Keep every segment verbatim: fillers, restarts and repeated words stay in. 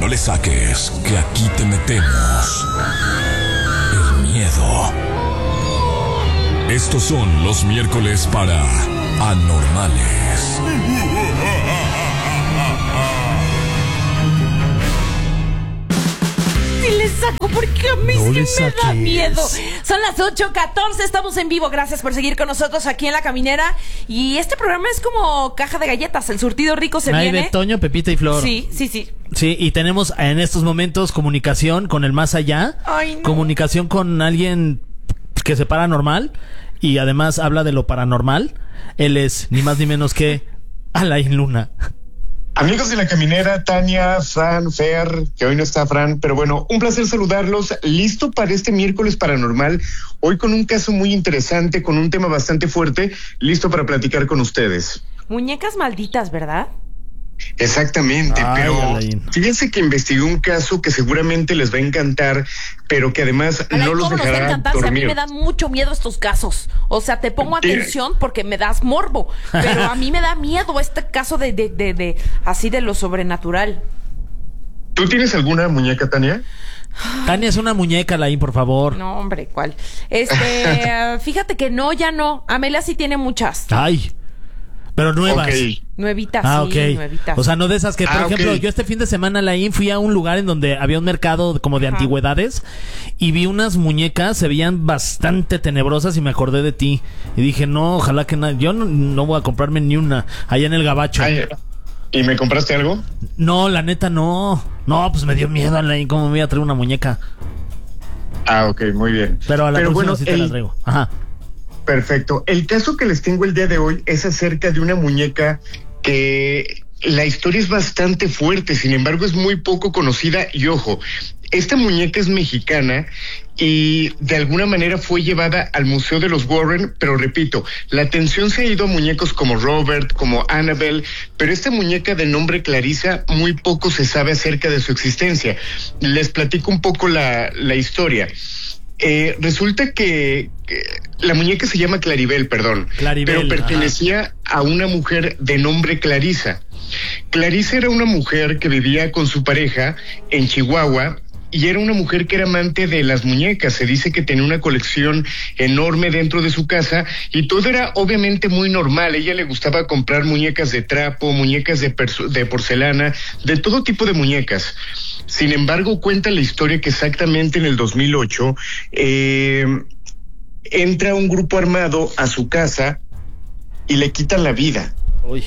No le saques, que aquí te metemos el miedo. Estos son los miércoles para Anormales. Sí le saco porque a mí No sí le me da saques. miedo. Son las ocho catorce, estamos en vivo. Gracias por seguir con nosotros aquí en La Caminera. Y este programa es como caja de galletas. El surtido rico se Hay viene. de Toño, Pepita y Flor. Sí, sí, sí. Sí, y tenemos en estos momentos comunicación con el más allá. Ay, no. Comunicación con alguien que se paranormal y además habla de lo paranormal. Él es ni más ni menos que Alain Luna. Amigos de La Caminera, Tania, Fran, Fer, que hoy no está Fran, pero bueno, un placer saludarlos. Listo para este miércoles paranormal, hoy con un caso muy interesante, con un tema bastante fuerte, listo para platicar con ustedes. Muñecas malditas, ¿verdad? Exactamente, Ay, pero Alain. fíjense que investigué un caso que seguramente les va a encantar, pero que además Alain, no los ¿cómo nos va a dejará encantar? Si a mí dormir. me dan mucho miedo estos casos. O sea, te pongo Sí. atención porque me das morbo. Pero a mí me da miedo este caso de, de, de, de así de lo sobrenatural. ¿Tú tienes alguna muñeca, Tania? Tania es una muñeca, Alain, por favor. No, hombre, ¿cuál? Este, fíjate que no, ya no. Amelia sí tiene muchas. Ay, pero nuevas. Ok. Nuevitas, Ah, sí, ok. nuevitas. O sea, no de esas que, por Ah, ejemplo, ok. yo este fin de semana, Alain, fui a un lugar en donde había un mercado como de Ajá. antigüedades y vi unas muñecas, se veían bastante tenebrosas y me acordé de ti. Y dije, no, ojalá que nadie, yo no, no voy a comprarme ni una allá en el Gabacho. Ay, ¿y me compraste algo? No, la neta, no. No, pues me dio miedo, Alain, cómo me voy a traer una muñeca. Ah, ok, muy bien. Pero a la próxima bueno, sí te el- la traigo. Ajá. Perfecto. El caso que les tengo el día de hoy es acerca de una muñeca que la historia es bastante fuerte, sin embargo es muy poco conocida y ojo, esta muñeca es mexicana y de alguna manera fue llevada al Museo de los Warren, pero repito, la atención se ha ido a muñecos como Robert, como Annabelle, pero esta muñeca de nombre Clarisa muy poco se sabe acerca de su existencia. Les platico un poco la, la historia. Eh, resulta que, que la muñeca se llama Claribel, perdón, Claribel, pero pertenecía a una mujer de nombre Clarisa. Clarisa era una mujer que vivía con su pareja en Chihuahua y era una mujer que era amante de las muñecas. Se dice que tenía una colección enorme dentro de su casa y todo era obviamente muy normal. A ella le gustaba comprar muñecas de trapo, muñecas de, perso- de porcelana, de todo tipo de muñecas. Sin embargo, cuenta la historia que exactamente en el dos mil ocho eh, entra un grupo armado a su casa y le quitan la vida. Uy.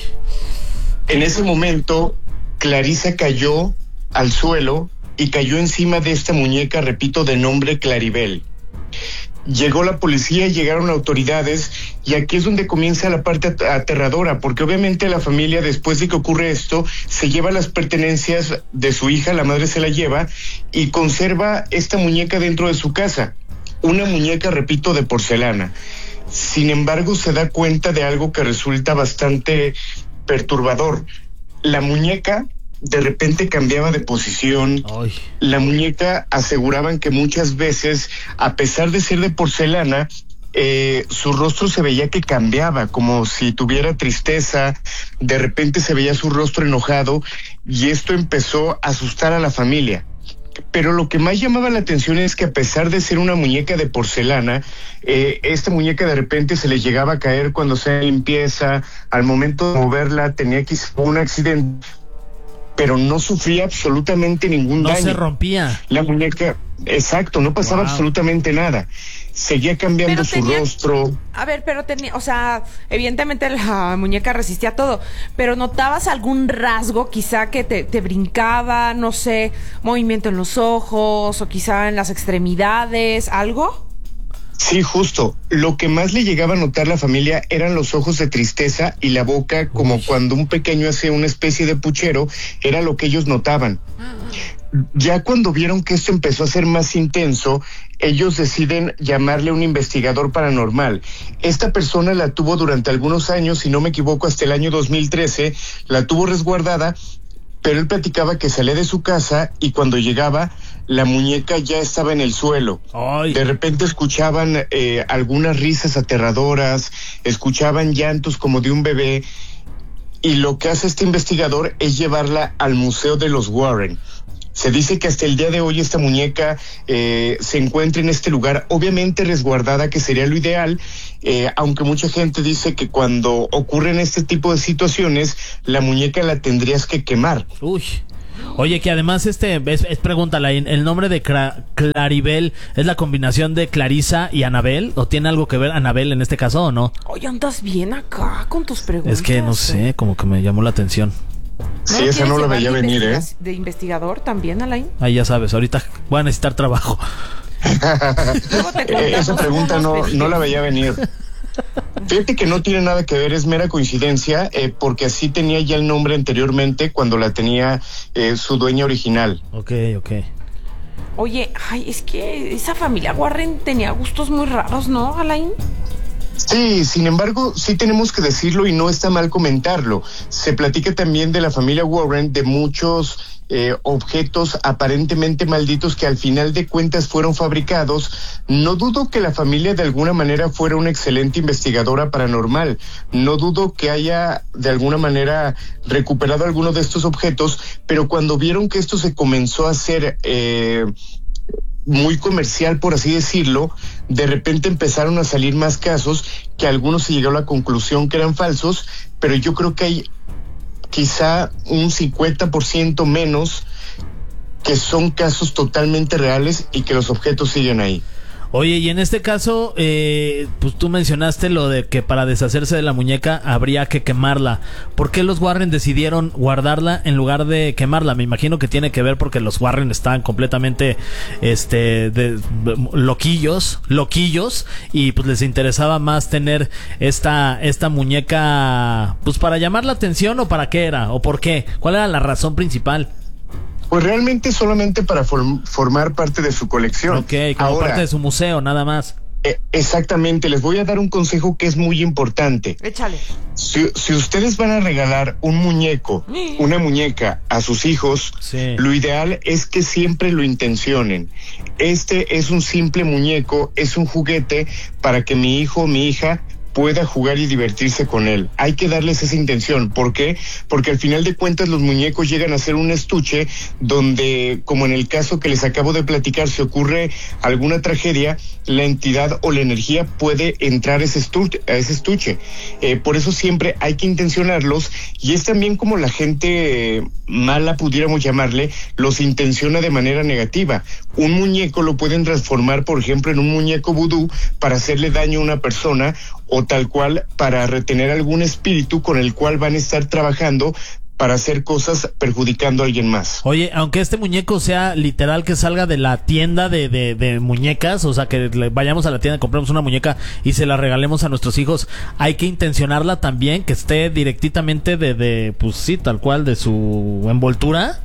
En ese momento, Clarisa cayó al suelo y cayó encima de esta muñeca, repito, de nombre Claribel. Llegó la policía, llegaron autoridades y aquí es donde comienza la parte at- aterradora, porque obviamente la familia, después de que ocurre esto, se lleva las pertenencias de su hija, la madre se la lleva y conserva esta muñeca dentro de su casa. Una muñeca, repito, de porcelana. Sin embargo, se da cuenta de algo que resulta bastante perturbador. La muñeca de repente cambiaba de posición. Ay. La muñeca aseguraban que muchas veces, a pesar de ser de porcelana, eh, su rostro se veía que cambiaba, como si tuviera tristeza, de repente se veía su rostro enojado, y esto empezó a asustar a la familia. Pero lo que más llamaba la atención es que a pesar de ser una muñeca de porcelana, eh, esta muñeca de repente se le llegaba a caer cuando se limpieza, al momento de moverla tenía quizá un accidente, pero no sufría absolutamente ningún No daño. se rompía. La muñeca, exacto, no pasaba Wow. absolutamente nada. Seguía cambiando Pero su tenía- rostro. A ver, pero tenía, o sea, evidentemente la muñeca resistía todo, pero ¿notabas algún rasgo quizá que te, te brincaba, no sé, movimiento en los ojos o quizá en las extremidades, algo? Sí, justo. Lo que más le llegaba a notar la familia eran los ojos de tristeza y la boca, como Uy. cuando un pequeño hace una especie de puchero, era lo que ellos notaban. Ya cuando vieron que esto empezó a ser más intenso, ellos deciden llamarle a un investigador paranormal. Esta persona la tuvo durante algunos años, si no me equivoco, hasta el año dos mil trece, la tuvo resguardada, pero él platicaba que salía de su casa y cuando llegaba, la muñeca ya estaba en el suelo. Ay. De repente escuchaban eh, algunas risas aterradoras, escuchaban llantos como de un bebé, y lo que hace este investigador es llevarla al Museo de los Warren. Se dice que hasta el día de hoy esta muñeca eh, se encuentra en este lugar, obviamente resguardada, que sería lo ideal, eh, aunque mucha gente dice que cuando ocurren este tipo de situaciones, la muñeca la tendrías que quemar. Uy. Oye, que además este es, es pregúntala, ¿el nombre de Cla- Claribel es la combinación de Clarisa y Anabel? ¿O tiene algo que ver Anabel en este caso o no? Oye, andas bien acá con tus preguntas. Es que no sé, como que me llamó la atención. Sí, esa no la veía venir, ¿eh? ¿De investigador también, Alain? Ahí ya sabes, ahorita voy a necesitar trabajo. Luego te Eh, Esa contamos pregunta cómo no, nos no la pedimos. veía venir. Fíjate que no tiene nada que ver, es mera coincidencia, eh, porque así tenía ya el nombre anteriormente cuando la tenía eh, su dueña original. Ok, ok. Oye, ay, es que esa familia Warren tenía gustos muy raros, ¿no, Alain? Sí, sin embargo, sí tenemos que decirlo y no está mal comentarlo. Se platica también de la familia Warren de muchos eh, objetos aparentemente malditos que al final de cuentas fueron fabricados. No dudo que la familia de alguna manera fuera una excelente investigadora paranormal. No dudo que haya de alguna manera recuperado alguno de estos objetos, pero cuando vieron que esto se comenzó a hacer eh, muy comercial, por así decirlo, de repente empezaron a salir más casos que algunos se llegó a la conclusión que eran falsos, pero yo creo que hay quizá un cincuenta por ciento menos que son casos totalmente reales y que los objetos siguen ahí. Oye, y en este caso, eh, pues tú mencionaste lo de que para deshacerse de la muñeca habría que quemarla. ¿Por qué los Warren decidieron guardarla en lugar de quemarla? Me imagino que tiene que ver porque los Warren estaban completamente, este, de, de, loquillos, loquillos, y pues les interesaba más tener esta, esta muñeca, pues para llamar la atención, ¿o para qué era? ¿O por qué? ¿Cuál era la razón principal? Pues realmente solamente para form- formar parte de su colección. Ok, como Ahora, parte de su museo, nada más. eh, exactamente, les voy a dar un consejo que es muy importante. Échale. Si, si ustedes van a regalar un muñeco, una muñeca a sus hijos, Sí. lo ideal es que siempre lo intencionen. Este es un simple muñeco, es un juguete para que mi hijo o mi hija pueda jugar y divertirse con él. Hay que darles esa intención. ¿Por qué? Porque al final de cuentas los muñecos llegan a ser un estuche donde, como en el caso que les acabo de platicar, si ocurre alguna tragedia, la entidad o la energía puede entrar a ese estuche. A ese estuche. Eh, por eso siempre hay que intencionarlos, y es también como la gente eh, mala, pudiéramos llamarle, los intenciona de manera negativa. Un muñeco lo pueden transformar, por ejemplo, en un muñeco vudú para hacerle daño a una persona, o tal cual para retener algún espíritu con el cual van a estar trabajando para hacer cosas perjudicando a alguien más. Oye, aunque este muñeco sea literal que salga de la tienda de, de, de muñecas, o sea, que le vayamos a la tienda, compremos una muñeca y se la regalemos a nuestros hijos, hay que intencionarla también, que esté directamente de, de pues sí, tal cual, de su envoltura.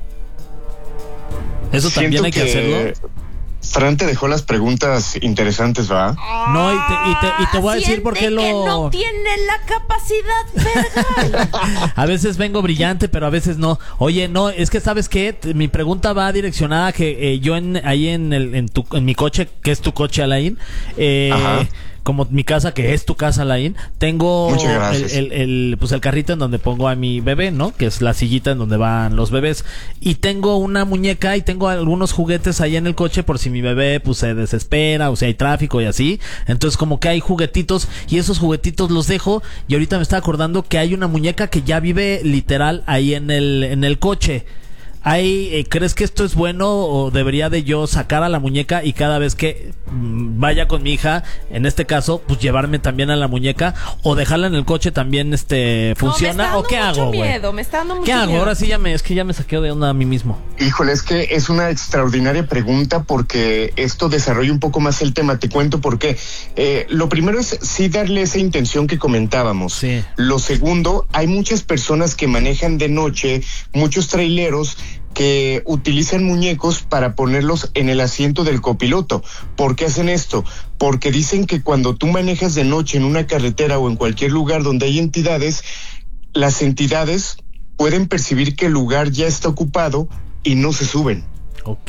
Eso también Siento hay que, que hacerlo. Fran te dejó las preguntas interesantes, ¿va? No, y te, y te, y te voy a decir por qué Siente lo... que no tiene la capacidad verbal. A veces vengo brillante, pero a veces no. Oye, no, es que ¿sabes qué? T- Mi pregunta va direccionada a que eh, yo en, ahí en, el, en, tu, en mi coche, que es tu coche, Alain, eh, Ajá. como mi casa, que es tu casa, Alain, tengo Muchas el, gracias. el, el, pues el carrito en donde pongo a mi bebé, ¿no? Que es la sillita en donde van los bebés. Y tengo una muñeca y tengo algunos juguetes ahí en el coche por si mi bebé pues se desespera o si hay tráfico y así. Entonces como que hay juguetitos y esos juguetitos los dejo, y ahorita me estaba acordando que hay una muñeca que ya vive literal ahí en el, en el coche. Hay, eh, ¿crees que esto es bueno o debería de yo sacar a la muñeca y cada vez que mm, vaya con mi hija, en este caso, pues llevarme también a la muñeca, o dejarla en el coche también, este, funciona? No, ¿O qué hago, güey? miedo, me está dando mucho ¿Qué hago? miedo. Ahora sí ya me, es que ya me saqué de onda a mí mismo. Híjole, es que es una extraordinaria pregunta porque esto desarrolla un poco más el tema. Te cuento por qué. Eh, lo primero es sí darle esa intención que comentábamos. Sí. Lo segundo, hay muchas personas que manejan de noche, muchos traileros que utilizan muñecos para ponerlos en el asiento del copiloto. ¿Por qué hacen esto? Porque dicen que cuando tú manejas de noche en una carretera o en cualquier lugar donde hay entidades, las entidades pueden percibir que el lugar ya está ocupado y no se suben. Ok.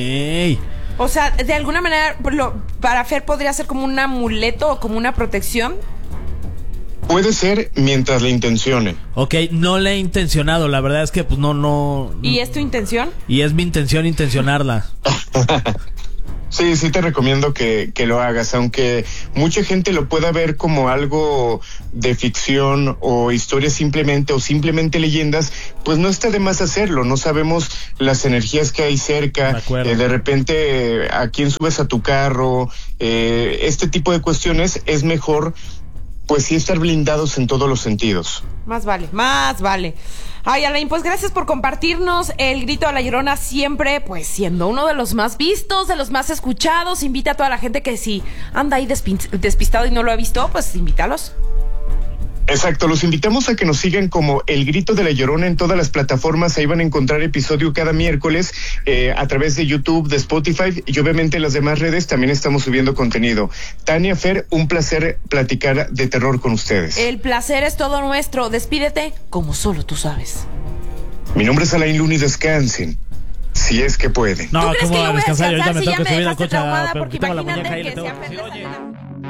O sea, de alguna manera, lo, para Fer podría ser como un amuleto o como una protección. Puede ser mientras le intencione. Ok, no le he intencionado, la verdad es que pues no, no... ¿Y es tu intención? Y es mi intención intencionarla. Sí, sí te recomiendo que, que lo hagas, aunque mucha gente lo pueda ver como algo de ficción o historias simplemente o simplemente leyendas, pues no está de más hacerlo. No sabemos las energías que hay cerca, de, eh, de repente a quién subes a tu carro, eh, este tipo de cuestiones es mejor pues sí estar blindados en todos los sentidos. Más vale, más vale. Ay, Alain, pues gracias por compartirnos el grito de la Llorona, siempre pues siendo uno de los más vistos, de los más escuchados. Invita a toda la gente que si anda ahí despi- despistado y no lo ha visto, pues invítalos. Exacto, los invitamos a que nos sigan como El Grito de la Llorona en todas las plataformas. Ahí van a encontrar episodio cada miércoles eh, a través de YouTube, de Spotify y obviamente en las demás redes también estamos subiendo contenido. Tania, Fer, un placer platicar de terror con ustedes. El placer es todo nuestro. Despídete como solo tú sabes. Mi nombre es Alain Luna y descansen, si es que pueden. No, ¿Tú crees ¿cómo que yo voy a descansar? Yo ahorita descansar me si ya tengo que me subir al dejaste coche a traumada? Porque quitarme la imagínate muñeca y que le tengo se que decir, apenas... oye.